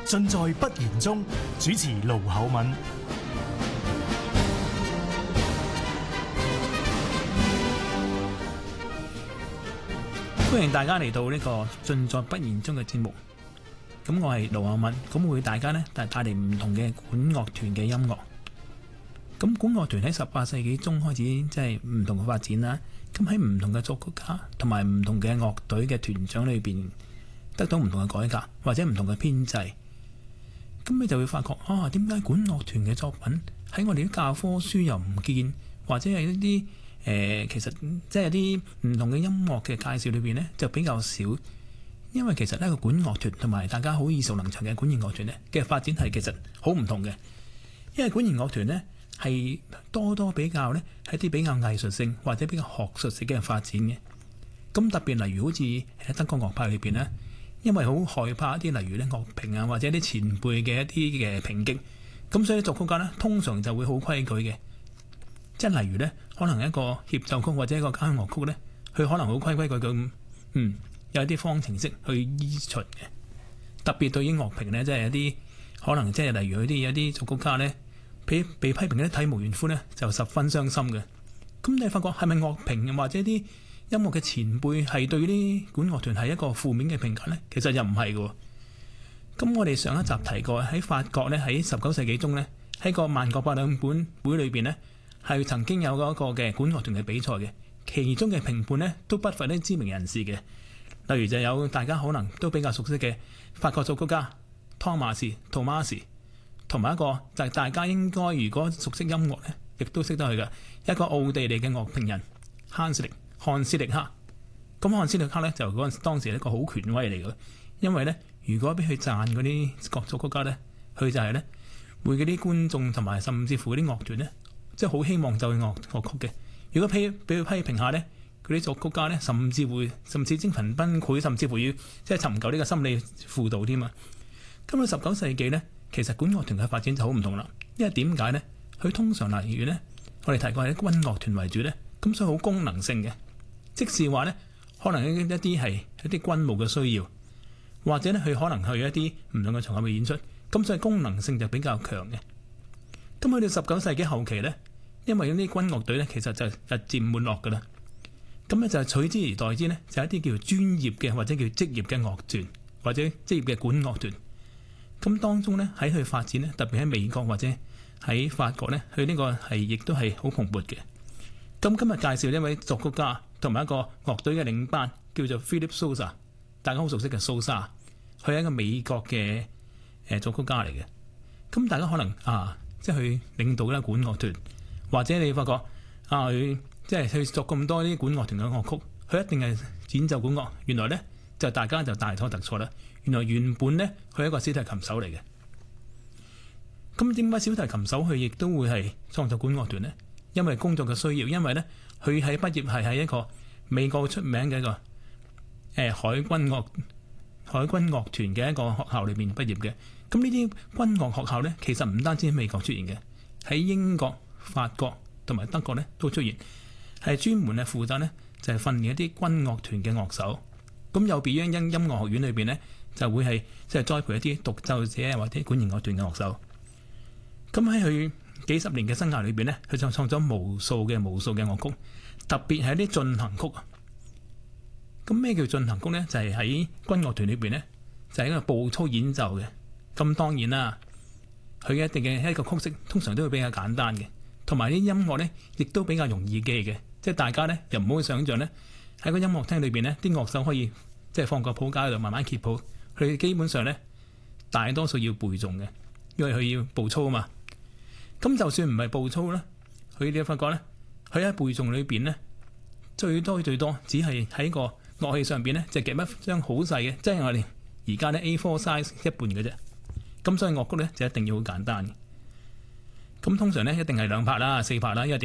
盡在不言中。主持盧厚敏。 歡迎大家嚟到呢個盡在不言中嘅節目。咁我係盧厚敏，咁會大家呢帶嚟唔同嘅管樂團嘅音樂。咁管樂團喺18世紀中開始即係唔同嘅發展啦。咁喺唔同嘅作曲家同埋唔同嘅樂隊嘅團長裏邊，得到唔同嘅改革或者唔同嘅編制。咁你就會發覺啊，點解管樂團嘅作品喺我哋啲教科書又唔見，或者係一啲其實即係啲唔同嘅音樂嘅介紹裏邊呢，就比較少。因為其實呢個管樂團同埋大家好耳熟能詳嘅管弦樂團呢嘅發展係其實好唔同嘅。因為管弦樂團呢係多比較呢係啲比較藝術性或者比較學術性嘅發展嘅。咁特別例如好似喺德國樂派裏邊呢，因為好害怕一啲例如咧樂評啊或者啲前輩嘅一啲嘅抨擊，咁所以作曲家呢通常就會好規矩嘅。即係例如呢，可能一個協奏曲或者一個交響樂曲呢，佢可能好規矩咁，有一啲方程式去依循嘅。特別對於樂評呢，即係有啲可能即係例如有啲作曲家呢，被批評嘅體無完膚呢，就十分傷心嘅。咁你發覺係咪樂評或者啲音樂嘅前輩係對啲管樂團係一個負面嘅評價呢？其實又唔係嘅。咁我哋上一集提過喺法國呢，喺19世紀中呢，喺個萬國博覽館會裏邊呢，係曾經有一個嘅管樂團嘅比賽嘅，其中嘅評判呢，都不乏啲知名人士嘅。例如就有大家可能都比較熟悉嘅法國作曲家湯馬士 Thomas， 同埋一個就係大家應該如果熟悉音樂呢，亦都識得佢嘅一個奧地利嘅樂評人漢斯力克。咁漢斯力克呢，就當時係一個好權威嚟嘅，因為呢，如果俾佢讚嗰啲各作曲家呢，佢就係呢，會嗰啲觀眾同埋甚至乎嗰啲樂團呢，即係好希望就去樂曲嘅。如果俾佢批評下呢，嗰啲作曲家呢，甚至精神崩潰，甚至乎要即係尋求呢個心理輔導添啊。咁到19世紀呢，其實管樂團嘅發展就好唔同啦。因為點解呢？佢通常例如呢，我哋提過係軍樂團為主呢，咁所以好功能性嘅。即是話呢，可能一啲係一啲軍務嘅需要，或者呢，佢可能去一啲唔同嘅場合嘅演出，咁所以功能性就比較強嘅。咁去到19世紀後期呢，因為呢啲軍樂隊呢，其實就日漸沒落㗎啦。咁咧就取之而代之呢，就係一啲叫做專業嘅或者叫職業嘅樂團或者職業嘅管樂團。咁當中呢，喺佢發展呢，特別喺美國或者喺法國呢，佢呢個係亦都係好蓬勃嘅。咁今日介紹呢位作曲家同埋一個樂隊嘅領班叫做 Philip Sousa， 大家好熟悉嘅蘇莎，佢係一個美國嘅作曲家嚟嘅。咁大家可能即係佢領導咧管樂團，或者你發覺佢即係佢作咁多啲管樂團嘅樂曲，佢一定係演奏管樂。原來呢，就大家就大錯特錯啦。原本呢，佢係一個小提琴手嚟嘅。咁點解小提琴手佢亦都會係創作管樂團呢？因為工作嘅需要，因為呢，佢喺畢業係喺一個美國出名嘅一個海軍樂團嘅一個學校裏面畢業嘅。咁呢啲軍樂學校呢，其實唔單止喺美國出現嘅，喺英國、法國同埋德國呢都出現。係專門負責呢，就係訓練一啲軍樂團嘅樂手。咁有別於音樂學院裏邊呢，就會係即係栽培一啲獨奏者或者管弦樂團嘅樂手。咁喺佢幾十年嘅生涯裏邊呢，佢就創咗無數嘅樂曲，特別係一啲進行曲。咁咩叫進行曲呢？就係喺軍樂團裏邊呢，就係一個步操演奏嘅。咁當然啦，佢一定嘅一個曲式通常都會比較簡單嘅，同埋啲音樂呢亦都比較容易記嘅。即係大家呢又唔好想像呢，喺個音樂廳裏邊呢，啲樂手可以即係放個譜架喺度慢慢揭譜。佢基本上呢，大多數要背誦嘅，因為佢要步操啊嘛。咁就算唔係步操啦，佢哋發覺呢，佢喺背誦裏邊呢，最多只係喺個樂器上邊呢，就夾一張好細嘅，即係我哋而家呢 A4 size 一半嘅啫。咁所以樂曲呢，就一定要好簡單嘅。咁通常呢，一定係2拍啦、4拍啦，因為